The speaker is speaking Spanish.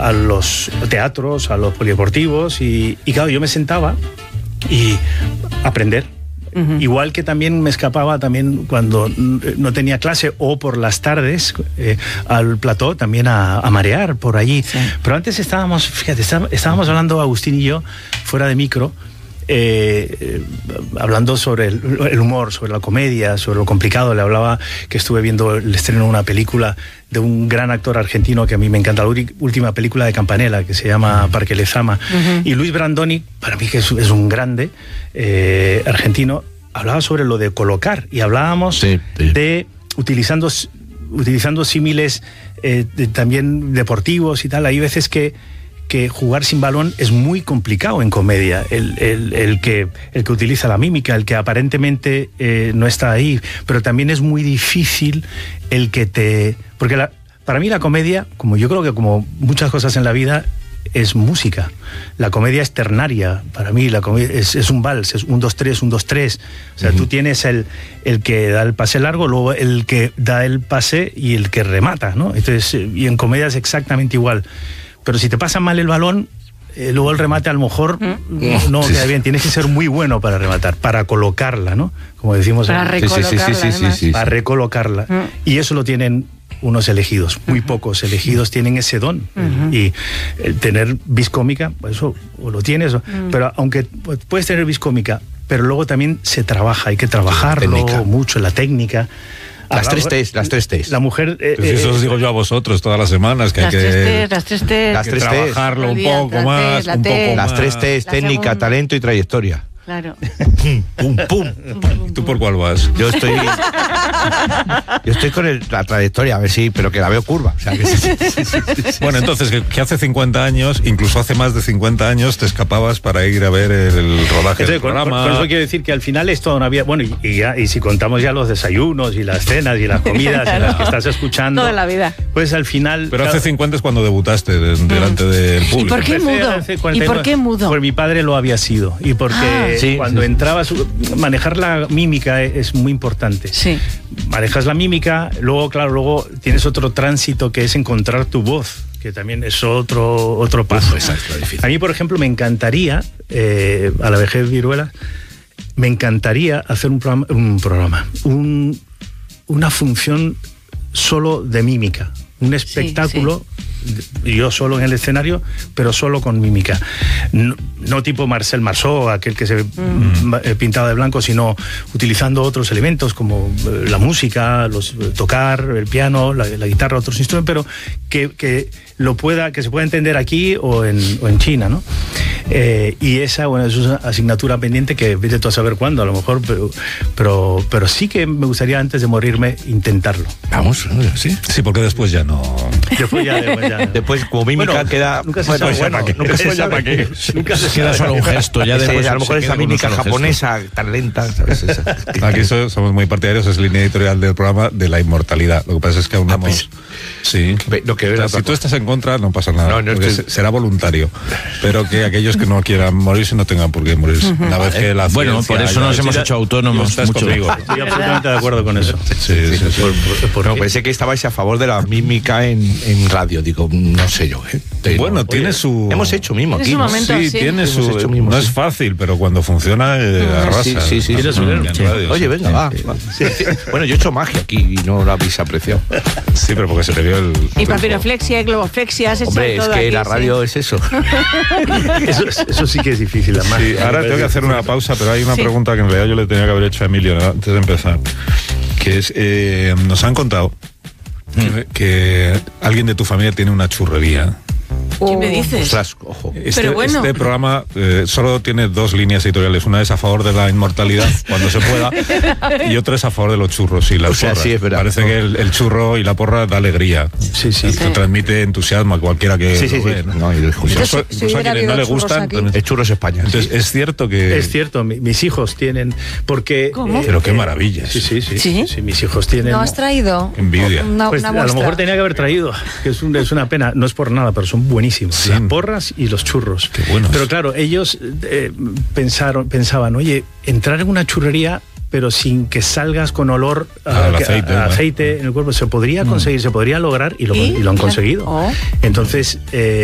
a los teatros, a los polideportivos, y claro, yo me sentaba y aprender. Igual que también me escapaba también cuando no tenía clase o por las tardes al plató también a marear por allí. Sí. Pero antes estábamos hablando Agustín y yo fuera de micro, hablando sobre el humor, sobre la comedia, sobre lo complicado. Le hablaba que estuve viendo el estreno de una película de un gran actor argentino que a mí me encanta, la última película de Campanella, que se llama Parque Lezama. Y Luis Brandoni, para mí que es un grande argentino, hablaba sobre lo de colocar, y hablábamos de utilizando símiles también deportivos y tal. Hay veces que jugar sin balón es muy complicado en comedia, el que utiliza la mímica, el que aparentemente no está ahí, pero también es muy difícil porque para mí la comedia, como yo creo que como muchas cosas en la vida, es música. La comedia es ternaria. Para mí la comedia es un vals, es 1-2-3, 1-2-3. O sea, tú tienes el que da el pase largo, luego el que da el pase y el que remata, ¿no? Entonces, y en comedia es exactamente igual. Pero si te pasa mal el balón, luego el remate a lo mejor no queda bien. Tienes que ser muy bueno para rematar, para colocarla, ¿no? Como decimos. Para recolocarla. Para recolocarla. Y eso lo tienen unos elegidos, muy pocos elegidos tienen ese don. Y el tener vis cómica, eso o lo tienes, pero aunque puedes tener vis cómica, pero luego también se trabaja, hay que trabajarlo mucho, la técnica. Las tres T's. La mujer... eso os digo yo a vosotros todas las semanas, que hay que trabajarlo un poco más. Las tres T's, técnica, talento y trayectoria. Claro. Pum, pum. ¿Tú por cuál vas? Yo estoy con la trayectoria, a ver si, pero que la veo curva. O sea, Bueno, entonces, que hace 50 años, incluso hace más de 50 años, te escapabas para ir a ver el rodaje del programa. Por eso quiero decir que al final es toda una vida. Bueno, y si contamos ya los desayunos y las cenas y las comidas en las que estás escuchando. Toda la vida. Pues al final... Pero hace 50 es cuando debutaste delante del público. ¿Y por qué mudo? Porque mi padre lo había sido. Y porque... cuando entrabas, manejar la mímica es muy importante. Sí. Manejas la mímica, luego tienes otro tránsito que es encontrar tu voz, que también es otro paso. Exacto, difícil. A mí, por ejemplo, me encantaría, a la vejez viruela, me encantaría hacer una función solo de mímica, un espectáculo. Yo solo en el escenario, pero solo con mímica. No tipo Marcel Marceau, aquel que se pintaba de blanco, sino utilizando otros elementos como la música, tocar el piano, la guitarra, otros instrumentos, pero que se pueda entender aquí o en China, ¿no? Y esa, es una asignatura pendiente que vete tú a saber cuándo, a lo mejor, pero sí que me gustaría antes de morirme intentarlo. Vamos, sí. Sí, porque después ya no. Después, como mímica, queda. Nunca se sabe. Nunca se sabe para qué. Nunca se queda solo un gesto. Ya después, a lo mejor esa mímica japonesa tan lenta, ¿sabes? Aquí somos muy partidarios, es línea editorial del programa, de la inmortalidad. Lo que pasa es que aún no hemos. Sí. Si tú estás en contra, no pasa nada. Será voluntario. Pero que aquellos que no quieran morirse no tengan por qué morirse. Una vez que la bueno, por eso nos hemos hecho autónomos mucho. Estoy absolutamente de acuerdo con eso. Sí. Pensé que estabais a favor de la mímica en radio. Digo, no sé yo. Bueno, tiene su... Hemos hecho mimo aquí. Tiene su... No es fácil, pero cuando funciona arrasa. Sí. Oye, venga, va. Bueno, yo he hecho magia aquí y no lo habéis apreciado. Sí, pero porque se te vio el... Y papiroflexia, y globoflexia, has hecho todo. Hombre, es que la radio es eso. Eso sí que es difícil, además. Sí, ahora tengo que hacer una pausa, pero hay una pregunta que en realidad yo le tenía que haber hecho a Emilio antes de empezar, que es, nos han contado que alguien de tu familia tiene una churrería. ¿Qué me dices? Ostras, ojo. Pero bueno. Este programa solo tiene dos líneas editoriales. Una es a favor de la inmortalidad, cuando se pueda, y otra es a favor de los churros y las porras. Sí, es verdad. Parece que el churro y la porra da alegría. Sí. Te transmite entusiasmo a cualquiera que lo ve, ¿no? Incluso a quienes no le gustan. Es Churros España. Entonces, es cierto que... Es cierto, mis hijos tienen... Porque... ¿Cómo? Pero qué maravilla. Sí, mis hijos tienen... ¿No has traído? Envidia. Pues a lo mejor tenía que haber traído, que es una pena, no es por nada, pero son buenísimos. Sí. Las porras y los churros. Qué buenos. Pero claro, ellos pensaban, oye, entrar en una churrería, pero sin que salgas con olor a aceite en el cuerpo, se podría conseguir, se podría lograr, y lo han conseguido. Entonces...